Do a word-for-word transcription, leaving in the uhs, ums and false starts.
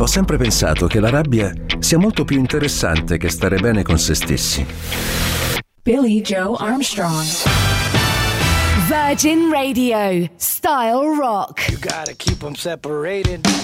Ho sempre pensato che la rabbia sia molto più interessante che stare bene con se stessi. Billy Joe Armstrong. Virgin Radio, Style Rock. You gotta keep them separated.